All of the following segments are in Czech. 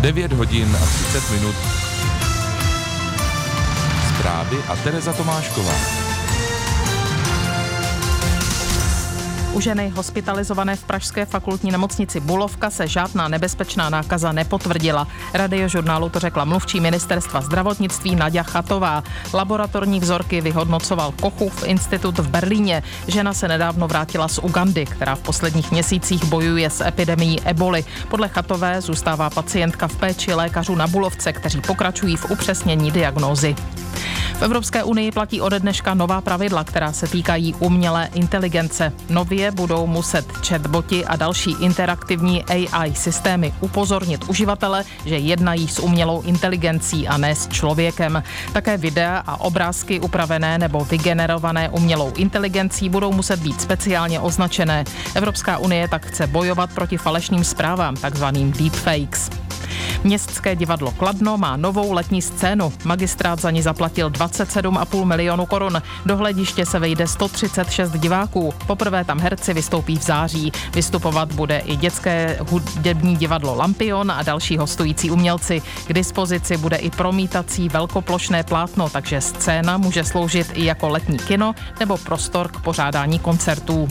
9 hodin a 30 minut. Zprávy a Tereza Tomášková. U ženy hospitalizované v pražské fakultní nemocnici Bulovka se žádná nebezpečná nákaza nepotvrdila. Radiožurnálu to řekla mluvčí ministerstva zdravotnictví Naďa Chatová. Laboratorní vzorky vyhodnocoval Kochův institut v Berlíně. Žena se nedávno vrátila z Ugandy, která v posledních měsících bojuje s epidemií eboli. Podle Chatové zůstává pacientka v péči lékařů na Bulovce, kteří pokračují v upřesnění diagnózy. V Evropské unii platí ode dneška nová pravidla, která se týkají umělé inteligence. Nově budou muset chatboti a další interaktivní AI systémy upozornit uživatele, že jednají s umělou inteligencí a ne s člověkem. Také videa a obrázky upravené nebo vygenerované umělou inteligencí budou muset být speciálně označené. Evropská unie tak chce bojovat proti falešným zprávám, takzvaným deepfakes. Městské divadlo Kladno má novou letní scénu. Magistrát za ní zaplatil 27,5 milionu korun. Do hlediště se vejde 136 diváků. Poprvé tam herci vystoupí v září. Vystupovat bude i dětské hudební divadlo Lampion a další hostující umělci. K dispozici bude i promítací velkoplošné plátno, takže scéna může sloužit i jako letní kino nebo prostor k pořádání koncertů.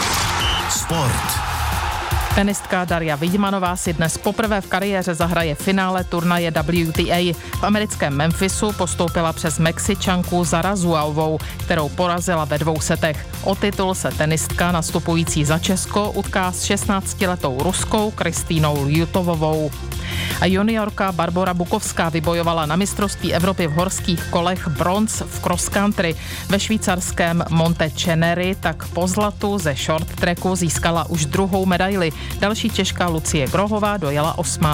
Sport. Tenistka Darja Vidmanová si dnes poprvé v kariéře zahraje finále turnaje WTA. V americkém Memphisu postoupila přes Mexičanku Zarazuovou, kterou porazila ve 2 setech. O titul se tenistka nastupující za Česko utká s 16letou Ruskou Kristýnou Ljutovovou. A juniorka Barbora Bukovská vybojovala na mistrovství Evropy v horských kolech bronz v cross country. Ve švýcarském Monteceneri tak po zlatu ze short tracku získala už 2. medaili. Další Češka Lucie Grohová dojela 8.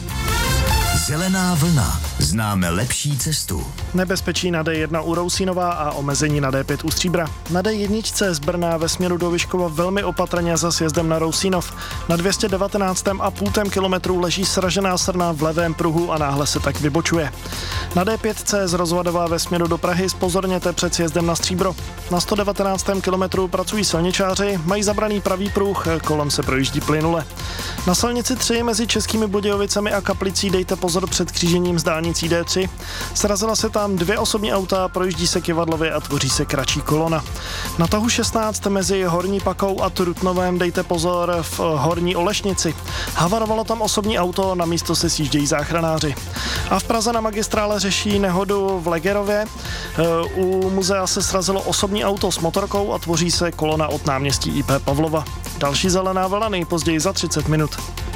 Zelená vlna. Známe lepší cestu. Nebezpečí na D1 u Rousínova a omezení na D5 u Stříbra. Na D1 z Brna ve směru do Vyškova velmi opatrně za sjezdem na Rousínov. Na 219,5 kilometru leží sražená srna v levém pruhu a náhle se tak vybočuje. Na D5 z Rozvadová ve směru do Prahy zpozorněte před sjezdem na Stříbro. Na 119. kilometru pracují silničáři, mají zabraný pravý pruh, kolem se projíždí plynule. Na silnici 3 mezi Českými Budějovicemi a Kaplicí dejte pozor před křížením s dálnicí D3. Srazila se tam 2 osobní auta, projíždí se kyvadlově a tvoří se kratší kolona. Na tahu 16 mezi Horní Pakou a Trutnovem dejte pozor v Horní Olešnici. Havarovalo tam osobní auto, na místo se sjíždějí záchranáři. A v Praze na magistrále řeší nehodu v Legerově. U muzea se srazilo osobní auto s motorkou a tvoří se kolona od náměstí IP Pavlova. Další zelená vlna nejpozději za 30 minut.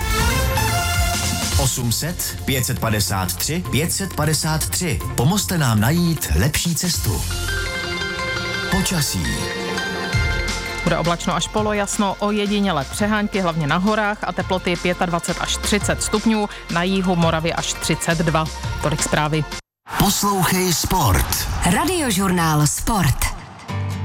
800 553 553. Pomozte nám najít lepší cestu. Počasí. Bude oblačno až polojasno, ojedinělé přehánky, hlavně na horách a teploty 25 až 30 stupňů, na jihu Moravy až 32. Tolik zprávy. Poslouchej Sport. Radiožurnál Sport.